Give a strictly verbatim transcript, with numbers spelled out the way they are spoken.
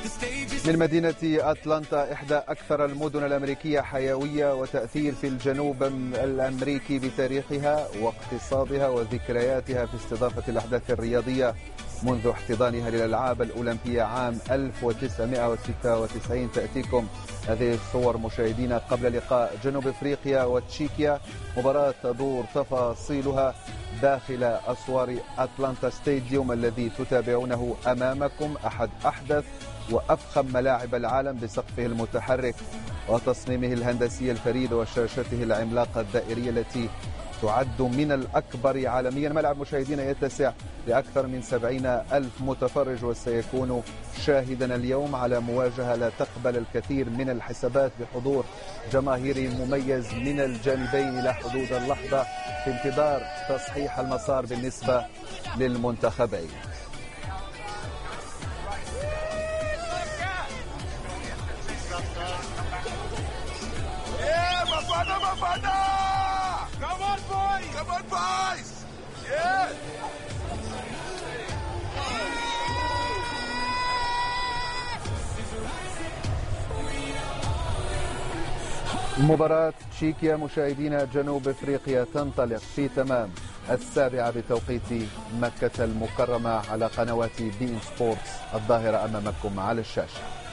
من مدينة أتلانتا، إحدى أكثر المدن الأمريكية حيوية وتأثير في الجنوب الأمريكي بتاريخها واقتصادها وذكرياتها في استضافة الأحداث الرياضية منذ احتضانها للألعاب الأولمبية عام ألف وتسعمائة وستة وتسعين. تأتيكم هذه الصور مشاهدينا قبل لقاء جنوب أفريقيا وتشيكيا، مباراة تدور تفاصيلها داخل أسوار أتلانتا ستاديوم الذي تتابعونه أمامكم، أحد أحدث وأفخم ملاعب العالم بسقفه المتحرك وتصميمه الهندسي الفريد وشاشته العملاقة الدائرية التي تعد من الأكبر عالميا. ملعب مشاهدينا يتسع لأكثر من سبعين ألف متفرج، وسيكون شاهدا اليوم على مواجهة لا تقبل الكثير من الحسابات بحضور جماهيري مميز من الجانبين إلى حدود اللحظة في انتظار تصحيح المسار بالنسبة للمنتخبين. Come on, boys! Come on, boys! Yeah! مباراة تشيكيا مشاهدينا جنوب افريقيا تنطلق في تمام السابعة بتوقيت مكة المكرمة على قنوات بي إن سبورتس الظاهرة أمامكم على الشاشة.